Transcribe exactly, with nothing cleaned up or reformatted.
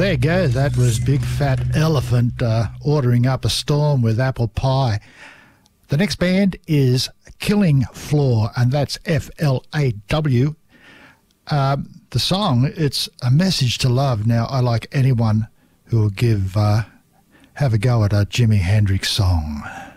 there you go. That was Big Fat Elephant uh, ordering up a storm with apple pie. The next band is Killing Floor, and that's F L A W. Um, the song, it's a message to love. Now, I like anyone who will give uh, have a go at a Jimi Hendrix song.